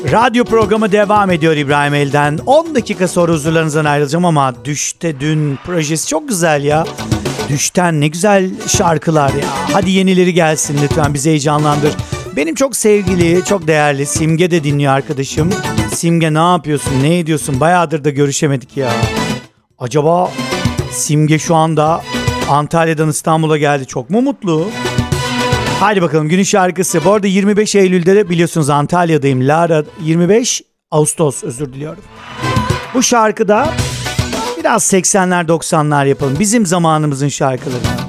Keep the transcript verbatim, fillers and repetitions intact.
Radyo programı devam ediyor İbrahim El'den. on dakika sonra huzurlarınızdan ayrılacağım ama Düşte Dün projesi çok güzel ya. Düşten ne güzel şarkılar ya. Hadi yenileri gelsin lütfen, bizi heyecanlandır. Benim çok sevgili, çok değerli Simge de dinliyor arkadaşım. Simge ne yapıyorsun, ne ediyorsun? Bayağıdır da görüşemedik ya. Acaba Simge şu anda Antalya'dan İstanbul'a geldi, çok mu mutlu? Haydi bakalım günün şarkısı. Bu arada yirmi beş Eylül'de de biliyorsunuz Antalya'dayım. Lara yirmi beş Ağustos özür diliyorum. Bu şarkıda biraz seksenler doksanlar yapalım. Bizim zamanımızın şarkıları.